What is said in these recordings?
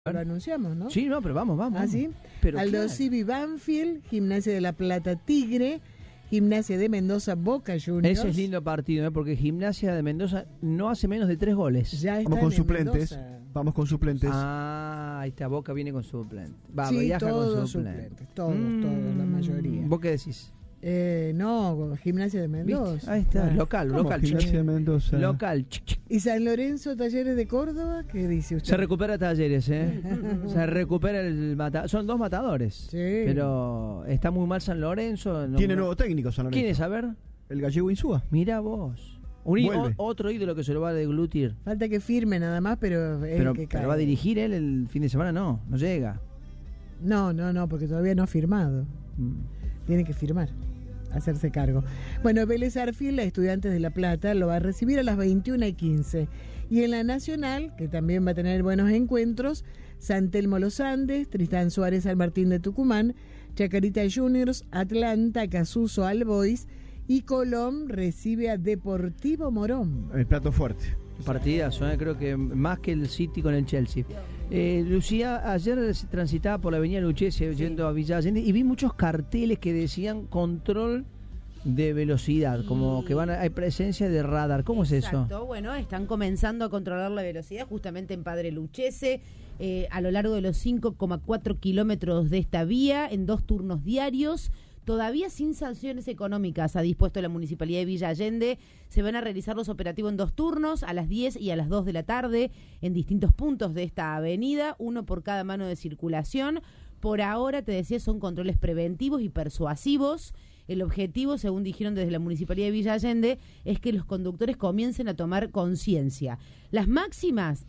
Lo anunciamos, ¿no? Sí, no, pero vamos. ¿Ah, sí? Pero Aldo claro. Civi Banfield, Gimnasia de La Plata Tigre, Gimnasia de Mendoza Boca Juniors. Ese es lindo partido, porque Gimnasia de Mendoza no hace menos de 3 goles. Ya Vamos con están en suplentes. Mendoza. Vamos con suplentes. Ah, ahí está, Boca viene con suplente. Sí, Viaja todos con suplente. suplentes, todos, la mayoría. ¿Vos qué decís? No, Gimnasia de Mendoza. ¿Viste? Ahí está, Claro. local, ¿Cómo? local. Gimnasia de Mendoza. Local. ¿Y San Lorenzo Talleres de Córdoba? ¿Qué dice usted? Se recupera Talleres, Se recupera el son 2 matadores. Sí. Pero está muy mal San Lorenzo. Tiene nuevo técnico San Lorenzo. ¿Quién es? A ver. El gallego Insúa. Mira vos. Vuelve. Otro ídolo que se lo va a deglutir. Falta que firme nada más, pero es el que cae. Pero va a dirigir él el fin de semana, no llega. No, porque todavía no ha firmado. Tiene que firmar, hacerse cargo. Bueno, Vélez Arfield, la Estudiantes de La Plata, lo va a recibir a las 21:15. Y en la Nacional, que también va a tener buenos encuentros, San Telmo Los Andes, Tristán Suárez San Martín de Tucumán, Chacarita Juniors, Atlanta, Casuso All Boys y Colón recibe a Deportivo Morón. El plato fuerte. Partidazo, creo que más que el City con el Chelsea. Lucía, ayer transitaba por la avenida Lucchese yendo a Villa Allende y vi muchos carteles que decían control de velocidad, como que hay presencia de radar. ¿Cómo es eso? Exacto, bueno, están comenzando a controlar la velocidad justamente en Padre Lucchese, a lo largo de los 5,4 kilómetros de esta vía, en 2 turnos diarios. Todavía sin sanciones económicas ha dispuesto la Municipalidad de Villa Allende. Se van a realizar los operativos en 2 turnos, a las 10 y a las 2 de la tarde, en distintos puntos de esta avenida, uno por cada mano de circulación. Por ahora, te decía, son controles preventivos y persuasivos. El objetivo, según dijeron desde la Municipalidad de Villa Allende, es que los conductores comiencen a tomar conciencia. Las máximas...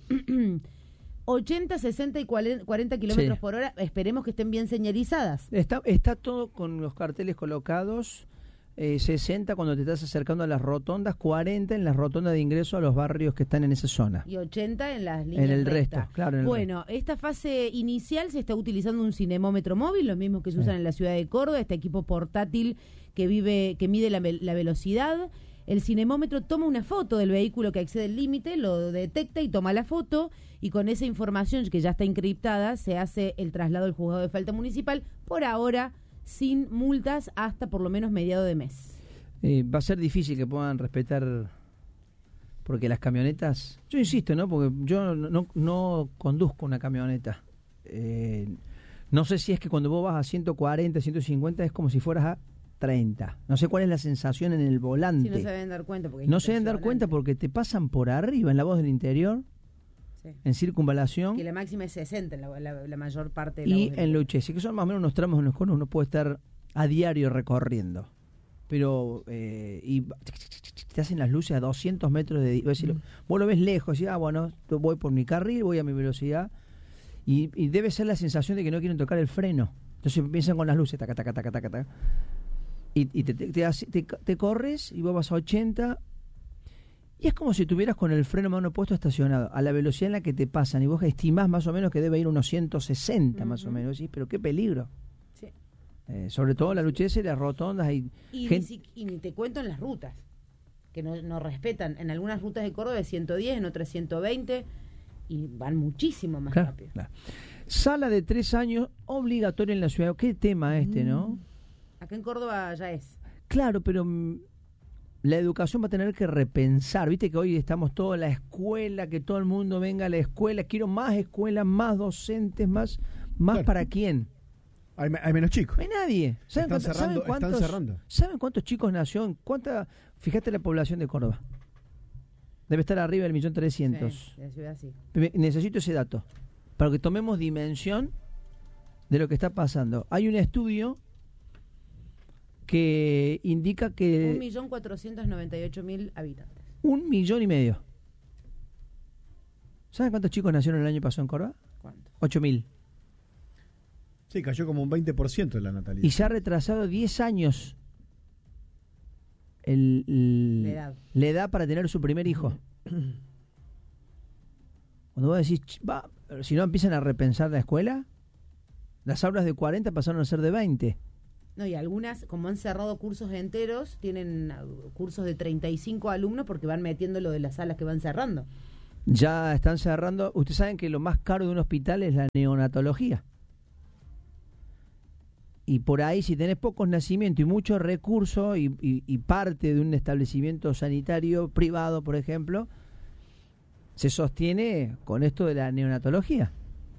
80, 60 y 40 kilómetros por hora, esperemos que estén bien señalizadas. Está todo con los carteles colocados, 60 cuando te estás acercando a las rotondas, 40 en las rotondas de ingreso a los barrios que están en esa zona. Y 80 en las líneas en el rectas. resto, claro. Bueno, esta fase inicial se está utilizando un cinemómetro móvil, lo mismo que se usan en la ciudad de Córdoba, este equipo portátil que mide la velocidad. El cinemómetro toma una foto del vehículo que excede el límite, lo detecta y toma la foto, y con esa información que ya está encriptada se hace el traslado al juzgado de falta municipal, por ahora sin multas hasta por lo menos mediado de mes. Va a ser difícil que puedan respetar, porque las camionetas, yo insisto, ¿no? Porque yo no conduzco una camioneta. No sé si es que cuando vos vas a 140, 150 es como si fueras a 30. No sé cuál es la sensación en el volante. Si no se deben dar cuenta. Porque no se deben dar cuenta porque te pasan por arriba en la voz del interior, en circunvalación. Que la máxima es 60 la mayor parte de la y voz en Lucchese, que son más o menos unos tramos en los cuales uno puede estar a diario recorriendo. Pero y te hacen las luces a 200 metros de... Vos lo ves lejos, y bueno, voy por mi carril, voy a mi velocidad. Y debe ser la sensación de que no quieren tocar el freno. Entonces empiezan con las luces, taca, taca, taca, taca, taca. Y te corres y vos vas a 80 y es como si tuvieras con el freno mano puesto estacionado a la velocidad en la que te pasan y vos estimás más o menos que debe ir unos 160 más o menos. ¿Sí? Pero qué peligro. Sí. Sobre todo la Lucchese, las rotondas y ni te cuento en las rutas que no respetan. En algunas rutas de Córdoba es 110, en otras 120 y van muchísimo más rápido. Claro. Sala de 3 años obligatoria en la ciudad. Qué tema ¿no? Acá en Córdoba ya es. Claro, pero la educación va a tener que repensar. Viste que hoy estamos todos en la escuela, que todo el mundo venga a la escuela. Quiero más escuelas, más docentes, más claro. ¿Para quién? Hay menos chicos. No hay nadie. Están cerrando. ¿Saben cuántos chicos nació? Fíjate la población de Córdoba. Debe estar arriba del 1.300.000. Sí, la ciudad sí. Necesito ese dato para que tomemos dimensión de lo que está pasando. Hay un estudio que indica que 1.498.000 habitantes. 1,5 millones. ¿Saben cuántos chicos nacieron el año pasado en Córdoba? ¿Cuántos? 8.000. Sí, cayó como un 20% de la natalidad. Y se ha retrasado 10 años la edad para tener su primer hijo. Cuando vos decís, si no empiezan a repensar la escuela, las aulas de 40 pasaron a ser de 20. No, y algunas, como han cerrado cursos enteros, tienen cursos de 35 alumnos porque van metiendo lo de las salas que van cerrando. Ya están cerrando. Ustedes saben que lo más caro de un hospital es la neonatología. Y por ahí, si tenés pocos nacimientos y muchos recursos y parte de un establecimiento sanitario privado, por ejemplo, se sostiene con esto de la neonatología.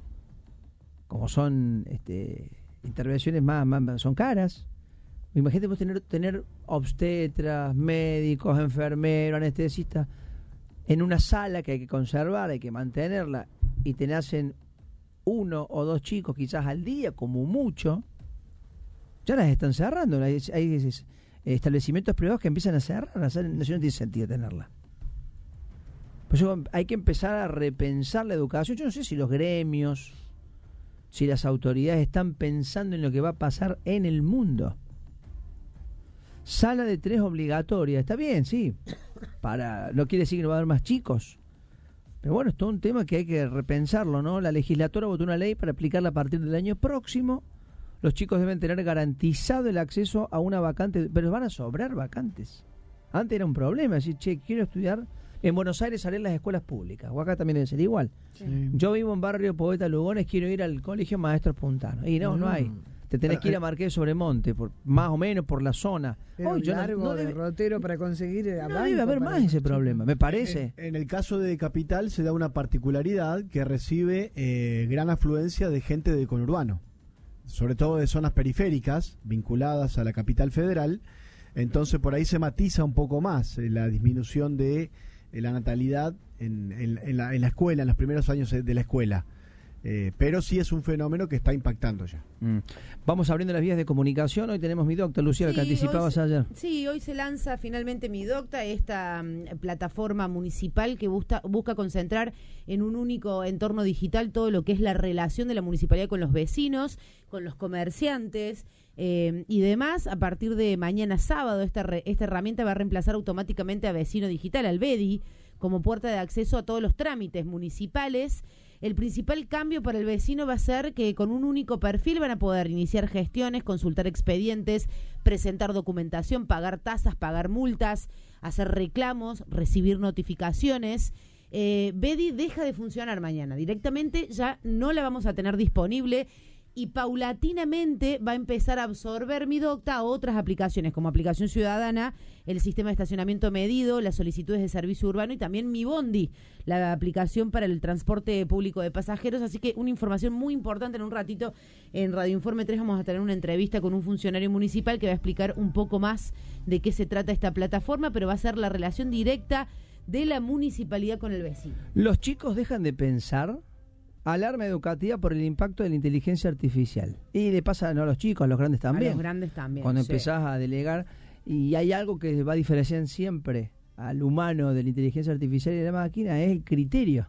Como son intervenciones más son caras. Imagínate vos tener obstetras, médicos, enfermeros, anestesistas en una sala que hay que conservar, hay que mantenerla, y te nacen 1 o 2 chicos quizás al día, como mucho. Ya las están cerrando. Hay establecimientos privados que empiezan a cerrar. No tiene sentido tenerla. Por eso hay que empezar a repensar la educación. Yo no sé si los gremios, si las autoridades están pensando en lo que va a pasar en el mundo. Sala de 3 obligatoria, está bien, sí. No quiere decir que no va a haber más chicos. Pero bueno, es todo un tema que hay que repensarlo, ¿no? La legislatura votó una ley para aplicarla a partir del año próximo. Los chicos deben tener garantizado el acceso a una vacante, pero van a sobrar vacantes. Antes era un problema, decir, quiero estudiar. En Buenos Aires salen las escuelas públicas, o acá también debe ser igual. Sí. Yo vivo en barrio Poeta Lugones, quiero ir al colegio Maestros Puntanos. Y no hay. Te tenés que ir a Marqués de Sobremonte, más o menos por la zona. Largo derrotero para conseguir. No debe haber más ese problema, me parece. En el caso de Capital se da una particularidad que recibe gran afluencia de gente del conurbano, sobre todo de zonas periféricas vinculadas a la capital federal. Entonces por ahí se matiza un poco más la disminución de la natalidad en la escuela, en los primeros años de la escuela. Pero sí es un fenómeno que está impactando ya. Vamos abriendo las vías de comunicación. Hoy tenemos Mi Docta, Lucía, sí, que anticipabas ayer. Sí, hoy se lanza finalmente Mi Docta, esta plataforma municipal que busca concentrar en un único entorno digital todo lo que es la relación de la municipalidad con los vecinos, con los comerciantes y demás. A partir de mañana sábado, esta herramienta va a reemplazar automáticamente a Vecino Digital, al VEDI, como puerta de acceso a todos los trámites municipales. El principal cambio para el vecino va a ser que con un único perfil van a poder iniciar gestiones, consultar expedientes, presentar documentación, pagar tasas, pagar multas, hacer reclamos, recibir notificaciones. VEDI deja de funcionar mañana. Directamente ya no la vamos a tener disponible y paulatinamente va a empezar a absorber Mi Docta a otras aplicaciones, como Aplicación Ciudadana, el sistema de estacionamiento medido, las solicitudes de servicio urbano y también Mi Bondi, la aplicación para el transporte público de pasajeros. Así que una información muy importante. En un ratito en Radio Informe 3 vamos a tener una entrevista con un funcionario municipal que va a explicar un poco más de qué se trata esta plataforma, pero va a ser la relación directa de la municipalidad con el vecino. Los chicos dejan de pensar. Alarma educativa por el impacto de la inteligencia artificial. Y le pasa no a los chicos, a los grandes también. A los grandes también. Cuando empezás a delegar, y hay algo que va a diferenciar siempre al humano de la inteligencia artificial y de la máquina, es el criterio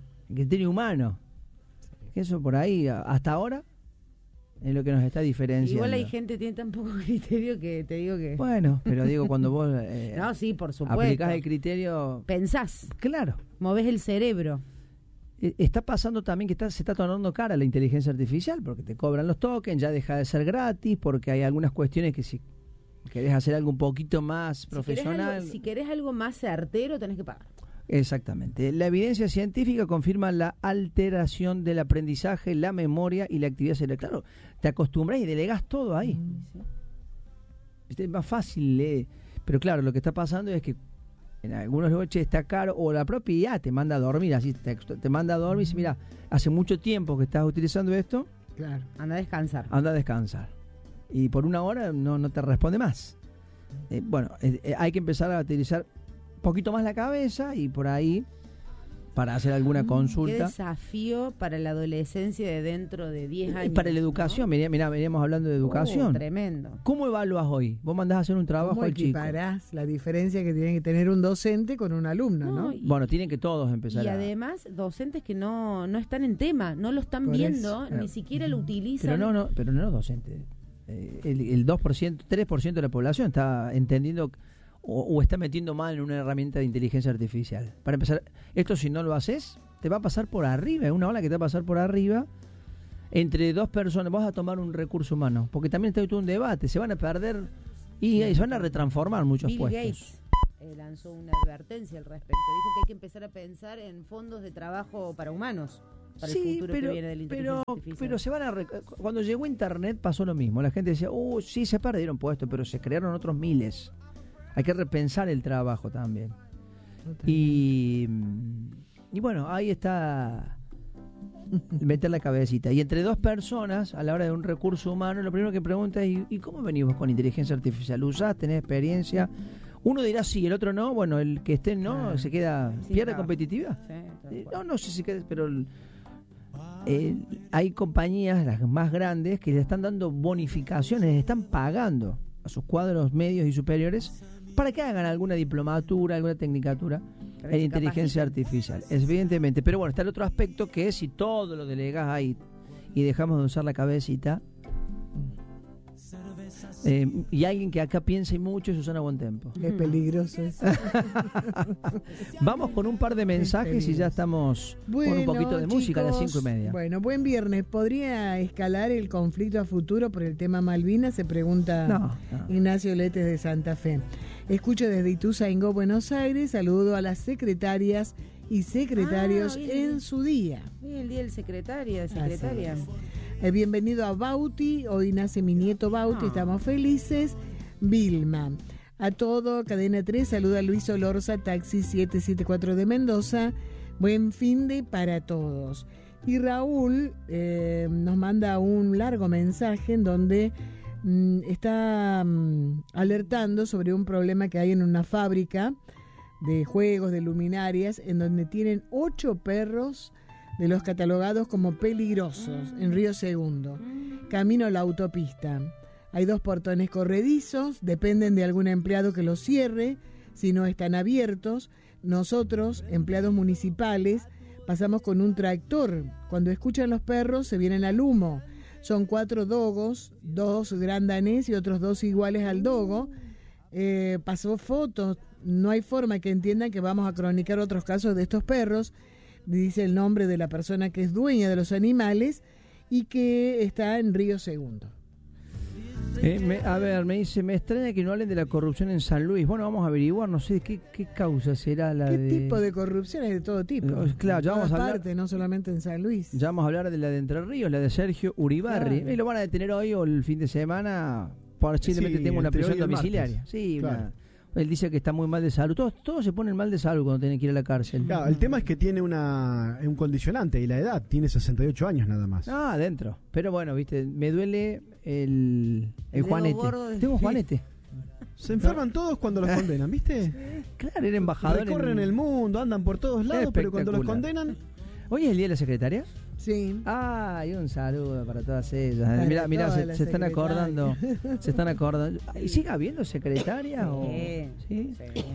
humano. Eso por ahí, hasta ahora, es lo que nos está diferenciando. Igual hay gente que tiene tan poco criterio que te digo que... Bueno, pero digo, cuando vos no, sí, por supuesto. aplicás el criterio... Pensás. Claro. Movés el cerebro. Está pasando también que se está tornando cara la inteligencia artificial, porque te cobran los tokens, ya deja de ser gratis, porque hay algunas cuestiones que si querés hacer algo un poquito más profesional... Si querés algo más certero, tenés que pagar. Exactamente. La evidencia científica confirma la alteración del aprendizaje, la memoria y la actividad cerebral. Claro, te acostumbras y delegás todo ahí. Sí. Es más fácil, pero claro, lo que está pasando es que en algunos lugares está caro, o la propia IA te manda a dormir, así te manda a dormir y dice, mira, hace mucho tiempo que estás utilizando esto. Claro, anda a descansar. Anda a descansar. Y por una hora no te responde más. Hay que empezar a utilizar un poquito más la cabeza y por ahí para hacer alguna consulta. Qué desafío para la adolescencia de dentro de 10 años. Y para la educación, ¿no? Mirá, veníamos hablando de educación. Tremendo. ¿Cómo evalúas hoy? Vos mandás a hacer un trabajo al chico. ¿Cómo equiparás la diferencia que tiene que tener un docente con un alumno, no? Bueno, tienen que todos empezar y además, docentes que no están en tema, no lo están viendo, ni siquiera lo utilizan. Pero no docentes. El 2%, 3% de la población está entendiendo o está metiendo mal en una herramienta de inteligencia artificial. Para empezar, esto si no lo haces, te va a pasar por arriba, es una ola que te va a pasar por arriba. Entre dos personas vas a tomar un recurso humano, porque también está todo un debate, se van a perder y se van a retransformar muchos Bill puestos. Gates lanzó una advertencia al respecto. Dijo que hay que empezar a pensar en fondos de trabajo para humanos, para el futuro que viene de la inteligencia artificial. Pero se van a cuando llegó Internet pasó lo mismo. La gente decía, sí, se perdieron puestos, pero se crearon otros miles. Hay que repensar el trabajo también. Y bueno, ahí está meter la cabecita. Y entre dos personas, a la hora de un recurso humano, lo primero que pregunta es, ¿y cómo venimos con inteligencia artificial? ¿Usás? ¿Tenés experiencia? Uno dirá sí, el otro no. Bueno, el que esté no, se queda, pierde competitividad. Sí, no sé si queda, pero hay compañías, las más grandes, que le están dando bonificaciones, le están pagando a sus cuadros medios y superiores para que hagan alguna diplomatura, alguna tecnicatura en inteligencia artificial, evidentemente. Pero bueno, está el otro aspecto, que es si todo lo delegas ahí y dejamos de usar la cabecita. Y alguien que acá piensa y mucho es Susana Bontempo. Es peligroso eso. Vamos con un par de mensajes y ya estamos con un poquito de música a las 5:30. Bueno, buen viernes. ¿Podría escalar el conflicto a futuro por el tema Malvinas? Se pregunta Ignacio Letes de Santa Fe. Escucho desde Ituzaingó, Buenos Aires. Saludo a las secretarias y secretarios en su día. El día del secretaria, secretaria. Bienvenido a Bauti, hoy nace mi nieto Bauti, estamos felices. Vilma, a todo, Cadena 3, saluda a Luis Olorza, taxi 774 de Mendoza, buen fin de para todos. Y Raúl nos manda un largo mensaje en donde está alertando sobre un problema que hay en una fábrica de juegos, de luminarias, en donde tienen 8 perros de los catalogados como peligrosos en Río Segundo, camino a la autopista. Hay 2 portones corredizos, dependen de algún empleado que los cierre, si no están abiertos. Nosotros, empleados municipales, pasamos con un tractor. Cuando escuchan los perros se vienen al humo. Son 4 dogos, 2 gran danés y otros 2 iguales al dogo. Pasó fotos, no hay forma que entiendan que vamos a cronicar otros casos de estos perros. Dice el nombre de la persona que es dueña de los animales y que está en Río Segundo. Me dice, me extraña que no hablen de la corrupción en San Luis. Bueno, vamos a averiguar, no sé qué causa será la ¿Qué tipo de corrupción? Es de todo tipo. Claro, ya vamos a hablar, no solamente en San Luis. Ya vamos a hablar de la de Entre Ríos, la de Sergio Uribarri. Claro. Y lo van a detener hoy o el fin de semana, posiblemente tenga una prisión domiciliaria. Sí, claro. Él dice que está muy mal de salud. Todos se ponen mal de salud cuando tienen que ir a la cárcel. Claro, el tema es que tiene un condicionante y la edad. Tiene 68 años nada más. Adentro. Pero bueno, viste, me duele el Juanete. Tengo Juanete. Se enferman todos cuando los condenan, ¿viste? Claro, era embajador. Recorren el mundo, andan por todos lados, pero cuando los condenan... ¿Hoy es el día de la secretaria? Sí. Y un saludo para todas ellas. Mira, se están acordando. Se están acordando. ¿Y sigue habiendo secretaria? ¿Sí?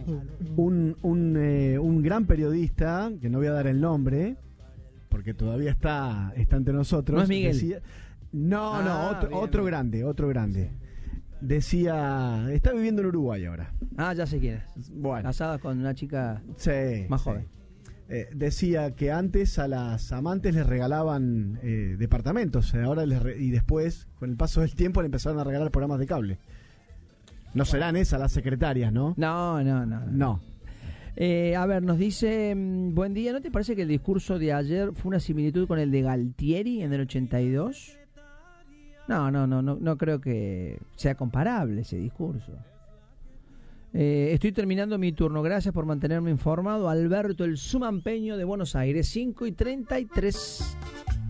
Un gran periodista, que no voy a dar el nombre, porque todavía está entre nosotros. ¿No es Miguel? Decía, otro grande. Decía, está viviendo en Uruguay ahora. Ya sé quién es. Bueno. Casada con una chica más joven. Decía que antes a las amantes les regalaban departamentos, ahora y después, con el paso del tiempo, le empezaron a regalar programas de cable. No serán esas las secretarias, ¿no? No. A ver, nos dice, buen día, ¿no te parece que el discurso de ayer fue una similitud con el de Galtieri en el 82? No creo que sea comparable ese discurso. Estoy terminando mi turno, gracias por mantenerme informado. Alberto, el Sumampeño de Buenos Aires, 5:33.